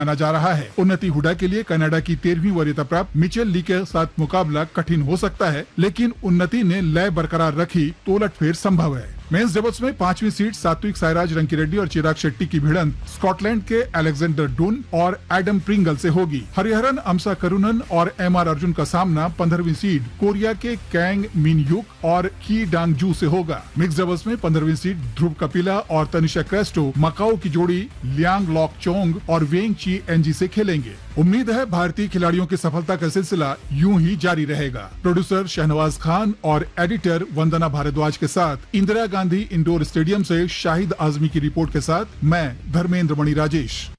माना जा रहा है। उन्नति हुडा के लिए कनाडा की 13वीं वरीयता प्राप्त मिचेल ली के साथ मुकाबला कठिन हो सकता है, लेकिन उन्नति ने लय बरकरार रखी तो उलटफेर संभव है। मेंस डबल्स में 5वीं सीट सात्विक साईराज रंकीरेड्डी और चिराग शेट्टी की भिड़ंत स्कॉटलैंड के अलेक्जेंडर डुन और एडम प्रिंगल से होगी। हरिहरन अमसा करुणन और एमआर अर्जुन का सामना 15वीं सीट कोरिया के कैंग मिन युक और की डांग जू से होगा। मिक्स डबल्स में 15वीं सीट ध्रुव कपिला और तनिषा क्रेस्टो मकाओ की जोड़ी लियांग लॉक चोंग और वेंग ची एनजी से खेलेंगे। उम्मीद है भारतीय खिलाड़ियों की सफलता का सिलसिला यूं ही जारी रहेगा। प्रोड्यूसर शहनवाज खान और एडिटर वंदना भारद्वाज के साथ इंदिरा गांधी इंडोर स्टेडियम से शाहिद आजमी की रिपोर्ट के साथ मैं धर्मेंद्र मणि राजेश।